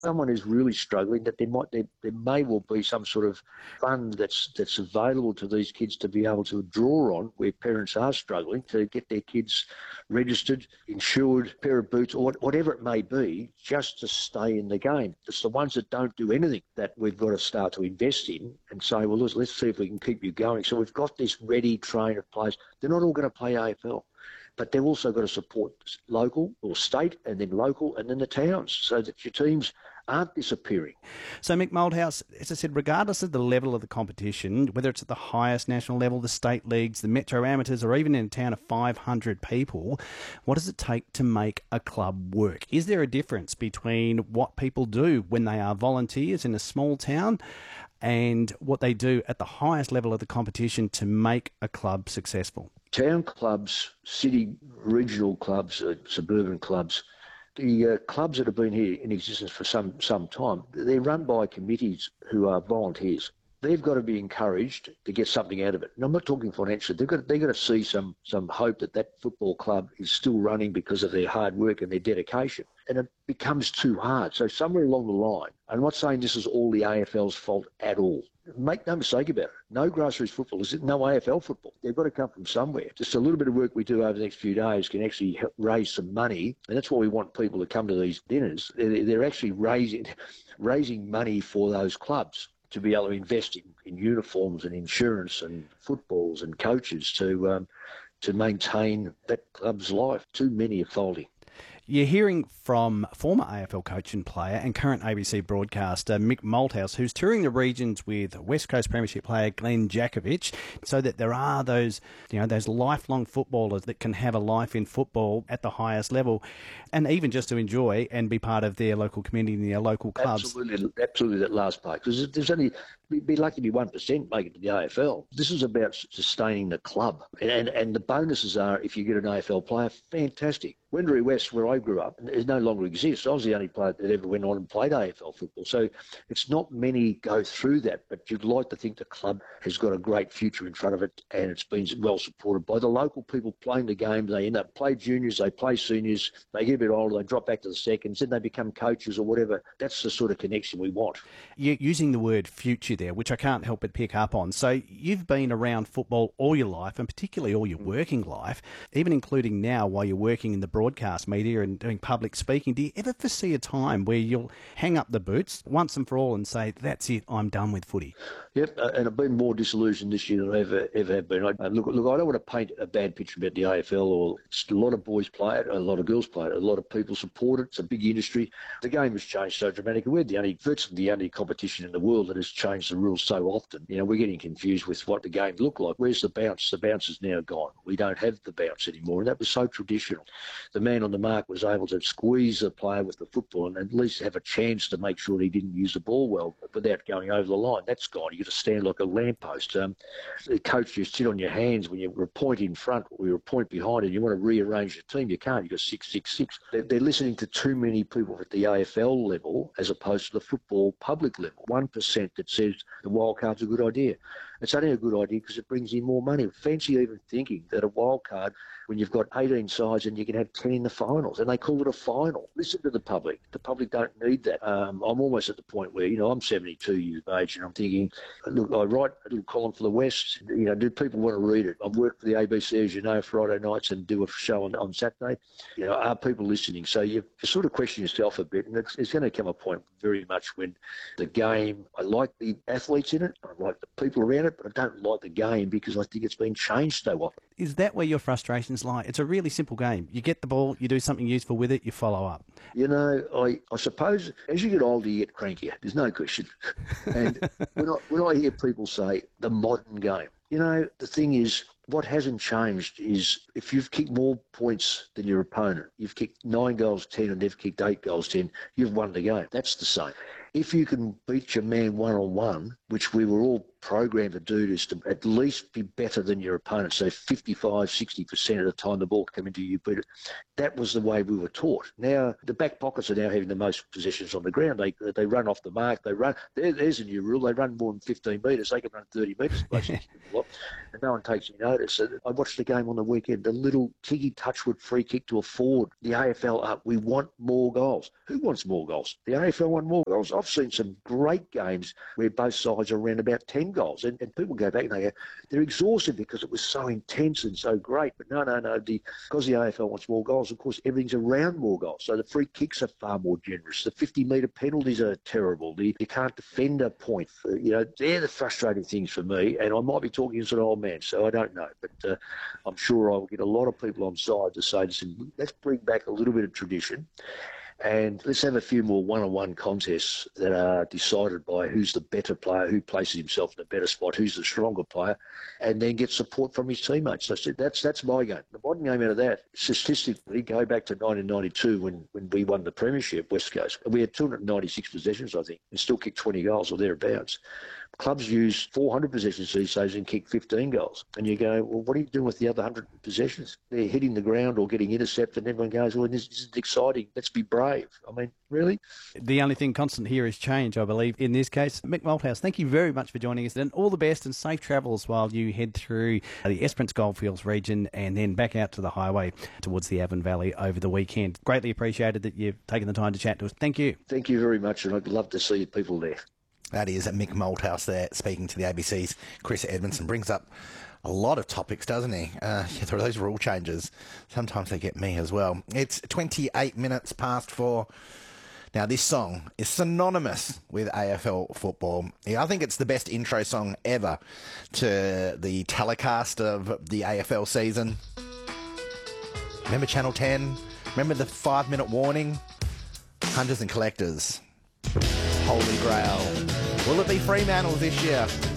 someone who's really struggling, that there may well be some sort of fund that's available to these kids to be able to draw on where parents are struggling to get their kids registered, insured, pair of boots, or whatever it may be, just to stay in the game. It's the ones that don't do anything that we've got to start to invest in and say, well, let's see if we can keep you going. So we've got this ready train of players. They're not all going to play AFL. But they've also got to support local or state and then local and then the towns so that your teams aren't disappearing. So, Mick Malthouse, as I said, regardless of the level of the competition, whether it's at the highest national level, the state leagues, the metro amateurs, or even in a town of 500 people, what does it take to make a club work? Is there a difference between what people do when they are volunteers in a small town and what they do at the highest level of the competition to make a club successful? Town clubs, city, regional clubs, suburban clubs, the clubs that have been here in existence for some time, they're run by committees who are volunteers. They've got to be encouraged to get something out of it. And I'm not talking financially. They've got to see some hope that football club is still running because of their hard work and their dedication. And it becomes too hard. So somewhere along the line, I'm not saying this is all the AFL's fault at all. Make no mistake about it. No grassroots football is no AFL football. They've got to come from somewhere. Just a little bit of work we do over the next few days can actually help raise some money. And that's why we want people to come to these dinners. They're actually raising money for those clubs to be able to invest in uniforms and insurance and footballs and coaches to maintain that club's life. Too many are folding. You're hearing from former AFL coach and player and current ABC broadcaster Mick Malthouse, who's touring the regions with West Coast Premiership player Glenn Jakovich, so that there are those lifelong footballers that can have a life in football at the highest level, and even just to enjoy and be part of their local community and their local clubs. Absolutely that last part, because there's only be lucky to be 1% make it to the AFL. This is about sustaining the club, and the bonuses are if you get an AFL player, fantastic. Wendouree West, where I grew up, it no longer exists. I was the only player that ever went on and played AFL football. So it's not many go through that, but you'd like to think the club has got a great future in front of it, and it's been well supported by the local people playing the game. They end up play juniors, they play seniors, they get a bit older, they drop back to the seconds, then they become coaches or whatever. That's the sort of connection we want. You're using the word future there, which I can't help but pick up on. So you've been around football all your life, and particularly all your working life, even including now while you're working in the broadcast media and doing public speaking. Do you ever foresee a time where you'll hang up the boots once and for all and say, that's it, I'm done with footy? Yep, and I've been more disillusioned this year than I ever have been. Look, I don't want to paint a bad picture about the AFL. Or a lot of boys play it, a lot of girls play it, a lot of people support it. It's a big industry. The game has changed so dramatically. We're virtually the only competition in the world that has changed the rules so often. We're getting confused with what the game looked like. Where's the bounce? The bounce is now gone. We don't have the bounce anymore, and that was so traditional. The man on the mark was able to squeeze the player with the football and at least have a chance to make sure he didn't use the ball well without going over the line. That's gone. You got to stand like a lamppost. The coach just sit on your hands when you're a point in front or you're a point behind and you want to rearrange the team. You can't. You've got 6-6-6. They're listening to too many people at the AFL level as opposed to the football public level. 1% that says the wildcard's a good idea. It's only a good idea because it brings in more money. Fancy even thinking that a wild card, when you've got 18 sides and you can have 10 in the finals, and they call it a final. Listen to the public. The public don't need that. I'm almost at the point where, I'm 72 years of age and I'm thinking, look, I write a little column for the West. Do people want to read it? I've worked for the ABC, as you know, Friday nights and do a show on Saturday. Are people listening? So you sort of question yourself a bit, and it's going to come a point very much when the game, I like the athletes in it, I like the people around it, but I don't like the game because I think it's been changed so often. Is that where your frustrations lie? It's a really simple game. You get the ball, you do something useful with it, you follow up. I suppose as you get older, you get crankier. There's no question. And when I hear people say the modern game, the thing is, what hasn't changed is if you've kicked more points than your opponent, you've kicked 9 goals 10 and they've kicked 8 goals 10, you've won the game. That's the same. if you can beat your man one-on-one, which we were all programmed to do, is to at least be better than your opponent. So 55, 60% of the time the ball came into you, beat it. That was the way we were taught. Now, the back pockets are now having the most possessions on the ground. They run off the mark. They run. There's a new rule. They run more than 15 metres. They can run 30 metres, basically. And no one takes any notice. I watched the game on the weekend, the little Tiggy Touchwood free kick to a forward. The AFL up. We want more goals. Who wants more goals? The AFL want more goals. I've seen some great games where both sides are around about 10 goals. And people go back and they're exhausted because it was so intense and so great. But no. Because the AFL wants more goals, of course, everything's around more goals. So the free kicks are far more generous. The 50-metre penalties are terrible. You can't defend a point. They're the frustrating things for me. And I might be talking as an old man, so I don't know. But I'm sure I'll get a lot of people on side to say, let's bring back a little bit of tradition. And let's have a few more one-on-one contests that are decided by who's the better player, who places himself in a better spot, who's the stronger player, and then get support from his teammates. So that's my game. The modern game out of that, statistically, go back to 1992 when we won the premiership, West Coast. We had 296 possessions, I think, and still kicked 20 goals or thereabouts. Clubs use 400 possessions these days and kick 15 goals. And you go, well, what are you doing with the other 100 possessions? They're hitting the ground or getting intercepted, and everyone goes, well, this is exciting. Let's be brave. I mean, really? The only thing constant here is change, I believe, in this case. Mick Malthouse, thank you very much for joining us, and all the best and safe travels while you head through the Esperance Goldfields region and then back out to the highway towards the Avon Valley over the weekend. Greatly appreciated that you've taken the time to chat to us. Thank you. Thank you very much, and I'd love to see people there. That is Mick Malthouse there, speaking to the ABC's Chris Edmondson. Brings up a lot of topics, doesn't he? There are those rule changes. Sometimes they get me as well. It's 28 minutes past 4. Now, this song is synonymous with AFL football. I think it's the best intro song ever to the telecast of the AFL season. Remember Channel 10? Remember the 5-minute warning? Hunters and collectors. Holy Grail. Will it be Fremantle's this year?